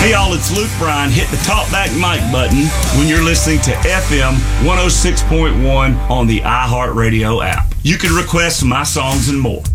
Hey y'all, it's Luke Bryan. Hit the talk back mic button when you're listening to FM 106.1 on the iHeartRadio app. You can request my songs and more.